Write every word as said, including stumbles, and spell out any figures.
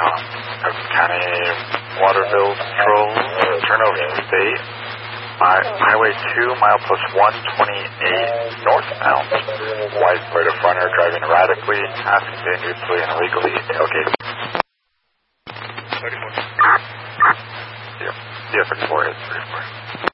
com. County Waterville Patrol, turnover state. Highway two, mile post one twenty-eight, northbound. White Toyota fronter driving erratically, passing dangerously and illegally, tailgate. thirty-four. Yep, D F X four is thirty-four.